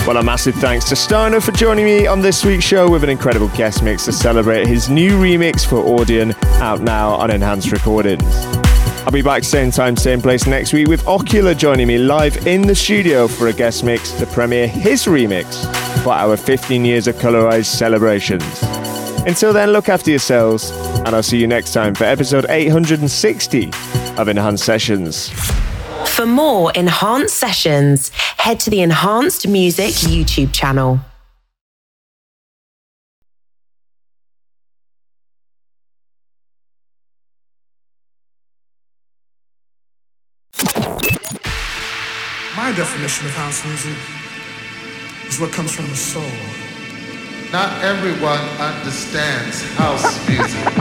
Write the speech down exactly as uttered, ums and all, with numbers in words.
Well, a massive thanks to Starno for joining me on this week's show with an incredible guest mix to celebrate his new remix for Audion, out now on Enhanced Recordings. I'll be back same time, same place next week with Ocular joining me live in the studio for a guest mix to premiere his remix for our fifteen years of Colorized celebrations. Until then, look after yourselves, and I'll see you next time for episode eight hundred sixty of Enhanced Sessions. For more Enhanced Sessions, head to the Enhanced Music YouTube channel. My definition of house music is what comes from the soul. Not everyone understands house music.